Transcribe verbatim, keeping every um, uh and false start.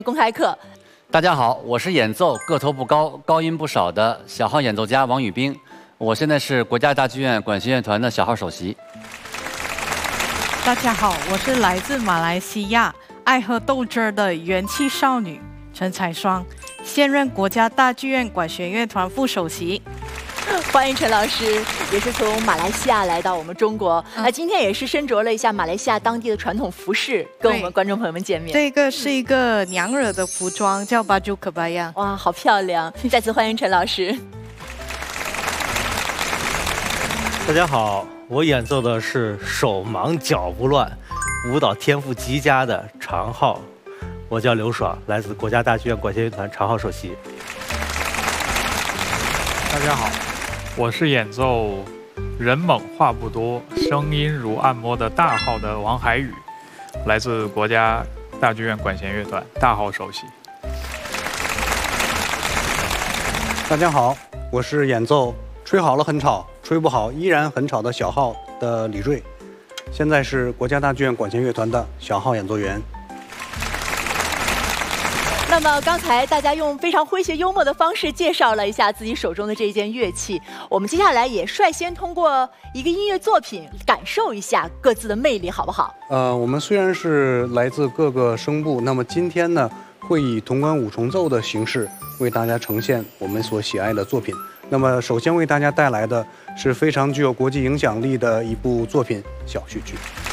公开课。 大家好，我是演奏个头不高、高音不少的小号演奏家王宇冰，我现在是国家大剧院管弦乐团的小号首席。 大家好，我是来自马来西亚爱喝豆汁儿的元气少女陈彩霜，现任国家大剧院管弦乐团副首席。 欢迎陈老师，也是从马来西亚来到我们中国。那、嗯、今天也是身着了一下马来西亚当地的传统服饰，跟我们观众朋友们见面。 这个是一个娘惹的服装，叫巴朱可巴亚。 哇，好漂亮！再次欢迎陈老师。 大家好，我演奏的是手忙脚不乱、舞蹈天赋极佳的长号，我叫刘爽，来自国家大剧院管弦乐团长号首席。 大家好。 我是演奏人猛话不多、声音如按摩的大号的王海宇，来自国家大剧院管弦乐团大号首席。 大家好，我是演奏吹好了很吵，吹不好依然很吵的小号的李瑞，现在是国家大剧院管弦乐团的小号演奏员。 那么刚才大家用非常诙谐幽默的方式介绍了一下自己手中的这件乐器，我们接下来也率先通过一个音乐作品感受一下各自的魅力，好不好？ 呃，我们虽然是来自各个声部，那么今天呢会以铜管五重奏的形式为大家呈现我们所喜爱的作品。那么首先为大家带来的是非常具有国际影响力的一部作品——小序曲。